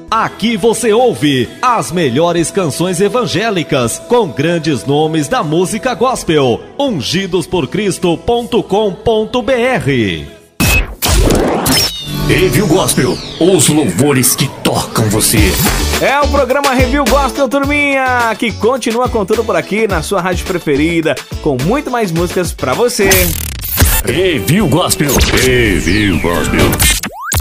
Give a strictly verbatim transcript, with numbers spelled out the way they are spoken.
Aqui você ouve as melhores canções evangélicas com grandes nomes da música gospel. ungidos por cristo ponto com ponto b r. Review Gospel, os louvores que tocam você. É o programa Review Gospel, turminha, que continua com tudo por aqui na sua rádio preferida, com muito mais músicas pra você. Review Gospel, Review Gospel.